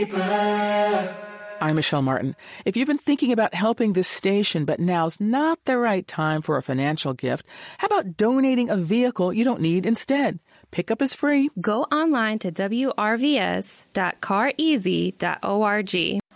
I'm Michelle Martin. If you've been thinking about helping this station, but now's not the right time for a financial gift, how about donating a vehicle you don't need instead? Pickup is free. Go online to wrvs.careasy.org.